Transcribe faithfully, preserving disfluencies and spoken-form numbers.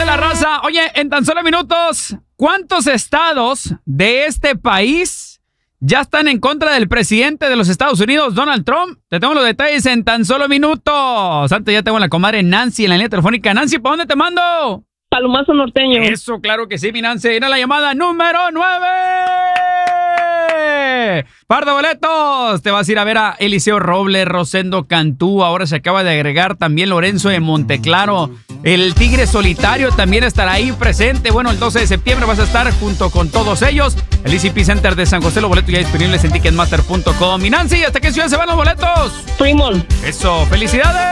la raza. Oye, en tan solo minutos, ¿cuántos estados de este país ya están en contra del presidente de los Estados Unidos, Donald Trump? Te tengo los detalles en tan solo minutos. Antes ya tengo a la comadre Nancy en la línea telefónica. Nancy, ¿para dónde te mando? Palomazo Norteño. Eso, claro que sí, mi Nancy. Era la llamada número nueve. Par de boletos. Te vas a ir a ver a Eliseo Robles, Rosendo Cantú. Ahora se acaba de agregar también Lorenzo de Monteclaro. El Tigre Solitario también estará ahí presente. Bueno, el doce de septiembre vas a estar junto con todos ellos. El E C P Center de San José. Los boletos ya disponibles en ticketmaster punto com. Mi Nancy, ¿hasta qué ciudad se van los boletos? Fremont. Eso, felicidades.